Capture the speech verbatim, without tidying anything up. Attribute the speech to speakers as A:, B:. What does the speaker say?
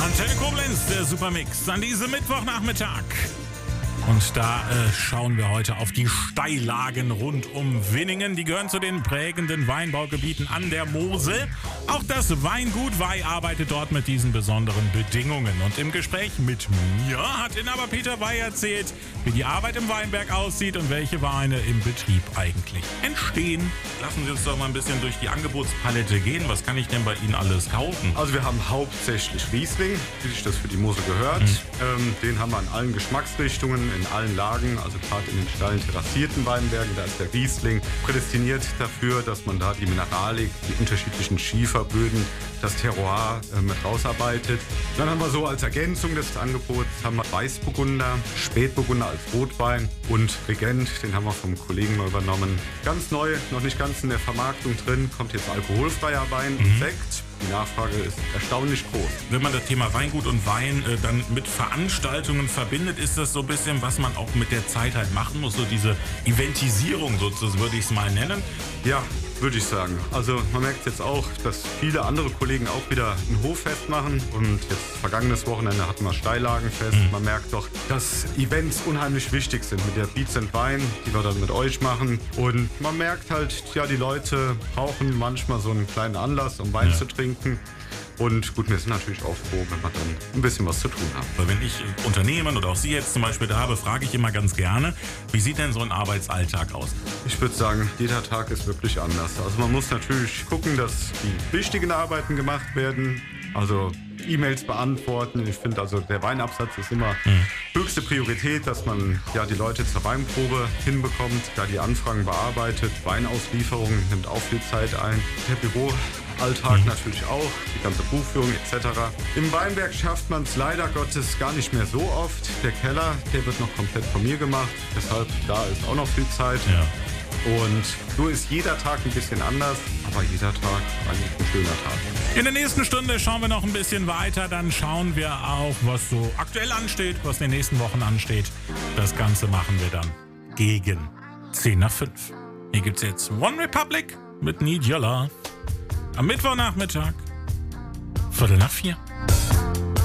A: Antenne Koblenz, der Supermix an diesem Mittwochnachmittag. Und da äh, schauen wir heute auf die Steillagen rund um Winningen. Die gehören zu den prägenden Weinbaugebieten an der Mosel. Auch das Weingut Wey arbeitet dort mit diesen besonderen Bedingungen. Und im Gespräch mit mir hat Inhaber Peter Wey erzählt, wie die Arbeit im Weinberg aussieht und welche Weine im Betrieb eigentlich entstehen. Lassen Sie uns doch mal ein bisschen durch die Angebotspalette gehen. Was kann ich denn bei Ihnen alles kaufen?
B: Also wir haben hauptsächlich Riesling, wie sich das für die Mosel gehört. Mhm. Ähm, den haben wir in allen Geschmacksrichtungen, in allen Lagen, also gerade in den steilen terrassierten Weinbergen. Da ist der Riesling prädestiniert dafür, dass man da die Mineralik, die unterschiedlichen Schieferböden, das Terroir äh, mit rausarbeitet. Dann haben wir so als Ergänzung des Angebots haben wir Weißburgunder, Spätburgunder als Rotwein und Regent, den haben wir vom Kollegen mal übernommen. Ganz neu, noch nicht ganz in der Vermarktung drin, kommt jetzt alkoholfreier Wein und mhm. Sekt. Die Nachfrage ist erstaunlich groß.
A: Wenn man das Thema Weingut und Wein äh, dann mit Veranstaltungen verbindet, ist das so ein bisschen, was man auch mit der Zeit halt machen muss, so diese Eventisierung sozusagen, würde ich es mal nennen.
B: Ja, würde ich sagen. Also man merkt jetzt auch, dass viele andere Kollegen auch wieder ein Hoffest machen und jetzt vergangenes Wochenende hatten wir Steillagenfest. Mhm. Man merkt doch, dass Events unheimlich wichtig sind mit der Beats and Wine, die wir dann mit euch machen. Und man merkt halt, ja, die Leute brauchen manchmal so einen kleinen Anlass, um Wein ja. zu trinken. Und gut, wir sind natürlich auch froh, wenn wir dann ein bisschen was zu tun haben.
A: Weil wenn ich Unternehmen oder auch Sie jetzt zum Beispiel da habe, frage ich immer ganz gerne, wie sieht denn so ein Arbeitsalltag aus?
B: Ich würde sagen, jeder Tag ist wirklich anders. Also man muss natürlich gucken, dass die wichtigen Arbeiten gemacht werden. Also E-Mails beantworten. Ich finde also, der Weinabsatz ist immer mhm. höchste Priorität, dass man ja die Leute zur Weinprobe hinbekommt, da die Anfragen bearbeitet. Weinauslieferung nimmt auch viel Zeit ein. Der Büroalltag mhm. natürlich auch, die ganze Buchführung et cetera. Im Weinberg schafft man es leider Gottes gar nicht mehr so oft. Der Keller, der wird noch komplett von mir gemacht. Deshalb, da ist auch noch viel Zeit.
A: Ja.
B: Und so ist jeder Tag ein bisschen anders, aber jeder Tag eigentlich ein schöner Tag.
A: In der nächsten Stunde schauen wir noch ein bisschen weiter, dann schauen wir auch, was so aktuell ansteht, was in den nächsten Wochen ansteht. Das Ganze machen wir dann gegen zehn nach fünf. Hier gibt's jetzt One Republic mit Need Your Love. Am Mittwochnachmittag, Viertel nach vier.